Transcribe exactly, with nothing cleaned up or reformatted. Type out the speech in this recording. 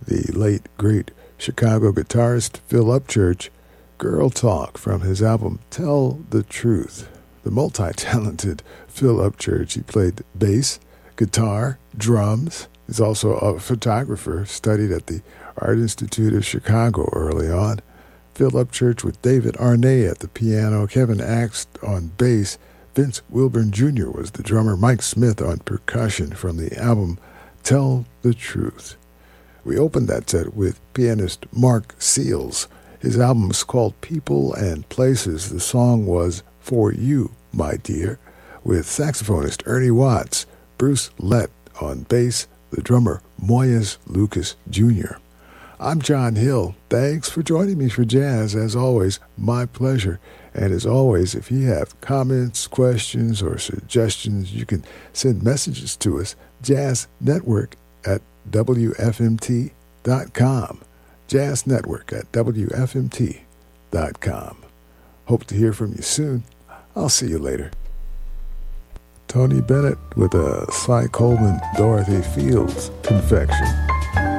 the late, great Chicago guitarist Phil Upchurch, Girl Talk from his album Tell the Truth. The multi-talented Phil Upchurch, he played bass, guitar, drums. He's also a photographer, studied at the Art Institute of Chicago early on. Phil Upchurch with David Arnay at the piano, Kevin Axt on bass, Vince Wilburn Junior was the drummer, Mike Smith on percussion from the album Tell the Truth. We opened that set with pianist Mark Seals. His album was called People and Places. The song was For You, My Dear, with saxophonist Ernie Watts, Bruce Lett on bass, the drummer Moyes Lucas Junior I'm John Hill. Thanks for joining me for Jazz. As always, my pleasure. And as always, if you have comments, questions, or suggestions, you can send messages to us, Jazz Network at W F M T dot com. Jazz Network at W F M T dot com. Hope to hear from you soon. I'll see you later. Tony Bennett with a Cy Coleman, Dorothy Fields confection.